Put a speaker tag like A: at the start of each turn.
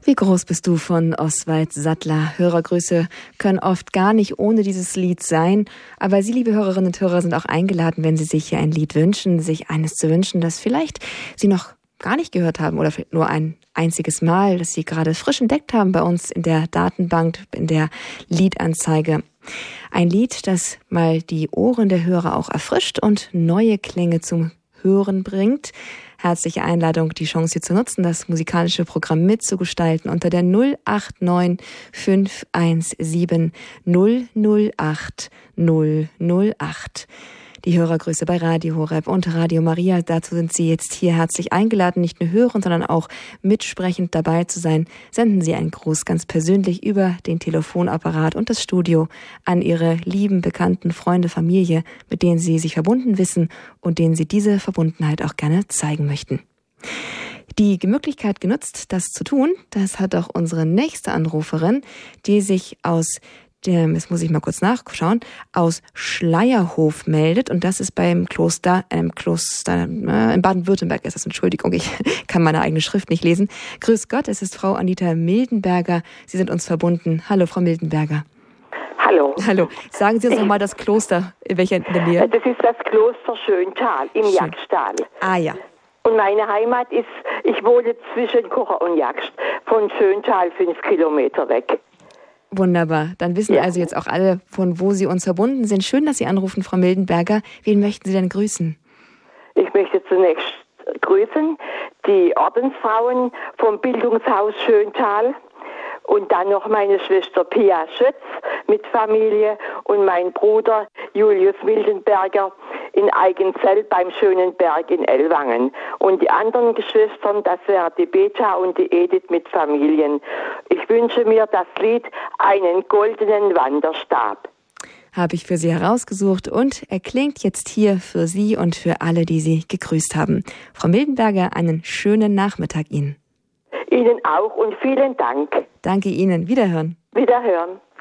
A: Wie groß bist du von Oswald Sattler? Hörergrüße können oft gar nicht ohne dieses Lied sein. Aber Sie, liebe Hörerinnen und Hörer, sind auch eingeladen, wenn Sie sich hier ein Lied wünschen, sich eines zu wünschen, das vielleicht Sie noch gar nicht gehört haben oder vielleicht nur ein einziges Mal, das Sie gerade frisch entdeckt haben bei uns in der Datenbank, in der Liedanzeige. Ein Lied, das mal die Ohren der Hörer auch erfrischt und neue Klänge zum Hören bringt. Herzliche Einladung, die Chance hier zu nutzen, das musikalische Programm mitzugestalten unter der 089 517 008 008. Die Hörergrüße bei Radio Horeb und Radio Maria. Dazu sind Sie jetzt hier herzlich eingeladen, nicht nur hören, sondern auch mitsprechend dabei zu sein. Senden Sie einen Gruß ganz persönlich über den Telefonapparat und das Studio an Ihre lieben, bekannten Freunde, Familie, mit denen Sie sich verbunden wissen und denen Sie diese Verbundenheit auch gerne zeigen möchten. Die Möglichkeit genutzt, das zu tun, das hat auch unsere nächste Anruferin, die sich jetzt muss ich mal kurz nachschauen, aus Schleierhof meldet. Und das ist beim Kloster in Baden-Württemberg ist das. Entschuldigung, ich kann meine eigene Schrift nicht lesen. Grüß Gott, es ist Frau Anita Mildenberger. Sie sind uns verbunden. Hallo, Frau Mildenberger.
B: Hallo.
A: Hallo. Sagen Sie uns noch mal das Kloster, in der Nähe?
B: Das ist das Kloster Schöntal im Jagdtal.
A: Ah ja.
B: Und meine Heimat ist, ich wohne zwischen Kocher und Jagst, von Schöntal 5 Kilometer weg.
A: Wunderbar. Dann wissen also jetzt auch alle, von wo Sie uns verbunden sind. Schön, dass Sie anrufen, Frau Mildenberger. Wen möchten Sie denn grüßen?
B: Ich möchte zunächst grüßen die Ordensfrauen vom Bildungshaus Schöntal und dann noch meine Schwester Pia Schötz mit Familie und mein Bruder Julius Mildenberger in Eigenzell beim Schönen Berg in Ellwangen. Und die anderen Geschwistern, das wäre die Beta und die Edith mit Familien. Ich wünsche mir das Lied Einen goldenen Wanderstab.
A: Habe ich für Sie herausgesucht und er klingt jetzt hier für Sie und für alle, die Sie gegrüßt haben. Frau Mildenberger, einen schönen Nachmittag Ihnen.
B: Ihnen auch und vielen Dank.
A: Danke Ihnen. Wiederhören.
B: Wiederhören.